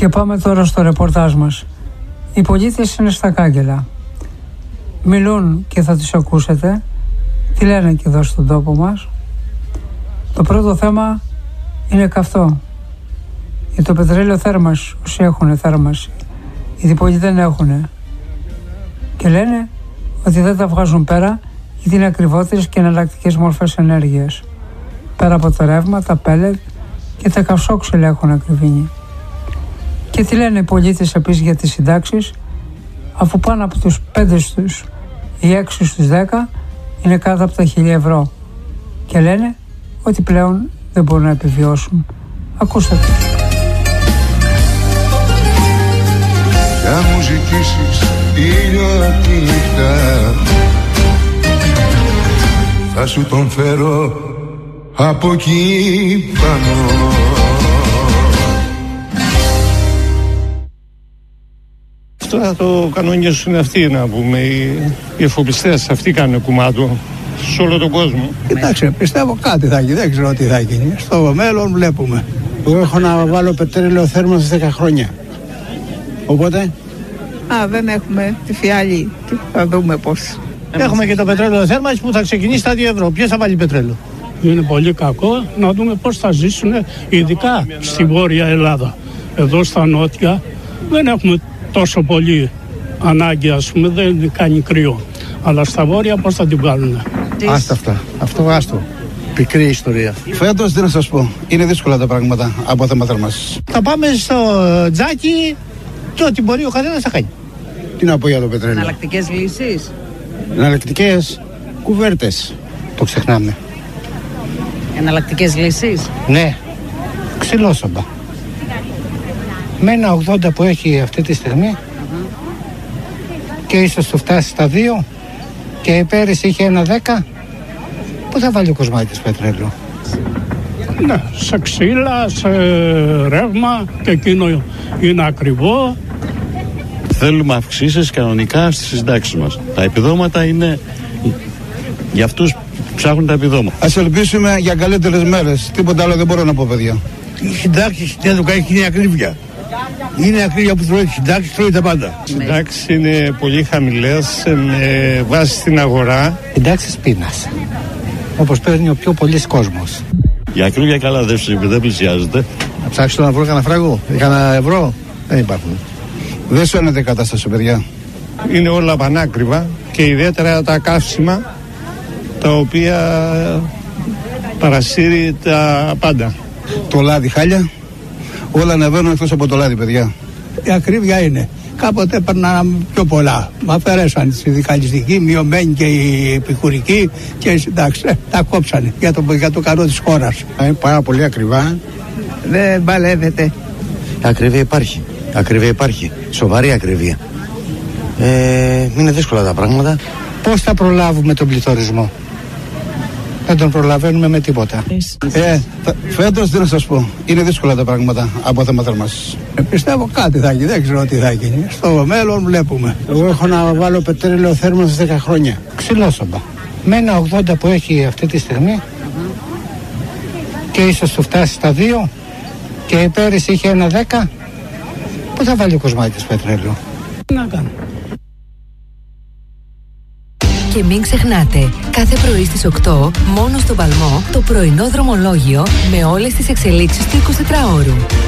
Και πάμε τώρα στο ρεπορτάζ μας. Οι πολίτες είναι στα κάγκελα. Μιλούν και θα τους ακούσετε. Τι λένε και εδώ στον τόπο μας. Το πρώτο θέμα είναι καυτό. Για το πετρέλαιο θέρμανση, όσοι έχουν θέρμανση, οι διπολοί δεν έχουν. Και λένε ότι δεν τα βγάζουν πέρα γιατί είναι ακριβότερες και εναλλακτικές μορφές ενέργειας. Πέρα από το ρεύμα, τα πέλετ και τα καυσόξυλα έχουν ακριβήνει. Και τι λένε οι πολίτες επίσης για τις συντάξεις, αφού πάνω από τους 5 στους ή 6 στους 10 είναι κάτω από τα 1.000 ευρώ. Και λένε ότι πλέον δεν μπορούν να επιβιώσουν. Ακούστε το. Θα μου ζητήσεις ήλιο απ' τη νύχτα, θα σου τον φέρω από εκεί πάνω. Αυτό θα το κανονίσουν αυτοί, να πούμε, οι εφοπλιστές, αυτοί κάνουν κουμάτο σε όλο τον κόσμο. Κοιτάξτε, πιστεύω κάτι θα γίνει, δεν ξέρω τι θα γίνει. Στο μέλλον βλέπουμε. Εγώ έχω να βάλω πετρέλαιο θέρμανσης 10 χρόνια. Οπότε... δεν έχουμε τη φιάλη. Θα δούμε πώς. Έχουμε και το πετρέλαιο θέρμανσης που θα ξεκινήσει στα 2 ευρώ. Ποιος θα βάλει πετρέλαιο? Είναι πολύ κακό, να δούμε πώς θα ζήσουν, ειδικά στη Βόρεια Ελλάδα. Εδώ στα Νότια δεν έχουμε τόσο πολύ ανάγκη, ας πούμε, δεν κάνει κρύο. Αλλά στα Βόρεια πώς θα την βγάλουν? Άστα αυτά. Αυτό άστο. Πικρή ιστορία. Φέτος τι να σας πω, είναι δύσκολα τα πράγματα από θέμα θέρμανσης. Θα πάμε στο τζάκι και ό,τι μπορεί ο καθένας θα κάνει. Τι να πω για το πετρέλαιο? Εναλλακτικές λύσεις. Εναλλακτικές κουβέρτες. Το ξεχνάμε. Εναλλακτικές λύσεις. Ναι. Ξυλόσαμπα. Με ένα 80 που έχει αυτή τη στιγμή και ίσως του φτάσει στα 2 και πέρυσι είχε ένα 10, πού θα βάλει ο Κοσμάκης πετρέλαιο? Ναι, σε ξύλα, σε ρεύμα και εκείνο είναι ακριβό. Θέλουμε αυξήσεις κανονικά στις συντάξεις μας. Τα επιδόματα είναι για αυτούς που ψάχνουν τα επιδόματα. Ας ελπίσουμε για καλύτερες μέρες. Τίποτα άλλο δεν μπορώ να πω, παιδιά. Οι συντάξεις δεν το κάνει, είναι ακρίβεια. Είναι ακρίβεια που τρώει, συντάξεις τρώει τα πάντα. Οι συντάξεις είναι πολύ χαμηλές με βάση στην αγορά. Συντάξεις πείνας. Όπως παίρνει ο πιο πολύς κόσμος. Η ακρίβεια καλά δεν πλησιάζεται. Να ψάξω να βρω κανένα φράγκο, κανένα ευρώ. Δεν υπάρχουν. Δεν σου ένεται η κατάσταση, παιδιά. Είναι όλα πανάκριβα και ιδιαίτερα τα καύσιμα, τα οποία παρασύρει τα πάντα. Το λάδι χάλια, όλα ανεβαίνουν εκτός από το λάδι, παιδιά. Η ακρίβεια είναι. Κάποτε έπαιρναν πιο πολλά. Μα αφαιρέσαν τη συνδικαλιστική, μειωμένη και η επικουρική και εντάξει, τα κόψανε για το καλό της χώρας. Είναι πάρα πολύ ακριβά. Δεν παλεύεται. Ακριβία υπάρχει. Ακριβία υπάρχει. Σοβαρή ακριβία. Είναι δύσκολα τα πράγματα. Πώς θα προλάβουμε τον πληθωρισμό? Δεν τον προλαβαίνουμε με τίποτα. Φέτος τι να σας πω, είναι δύσκολα τα πράγματα από θέμα θέρμανσης. Πιστεύω κάτι θα γίνει, δεν ξέρω τι θα γίνει. Στο μέλλον βλέπουμε. Εγώ έχω να βάλω πετρέλαιο θέρμανσης 10 χρόνια. Ξυλόσαμπα. Με ένα 80 που έχει αυτή τη στιγμή και ίσως του φτάσει στα 2 και πέρυσι είχε ένα 10, πού θα βάλει ο Κοσμάκης πετρέλαιο? Να κάνω. Και μην ξεχνάτε, κάθε πρωί στις 8, μόνο στον Παλμό, το πρωινό δρομολόγιο με όλες τις εξελίξεις του 24ωρου.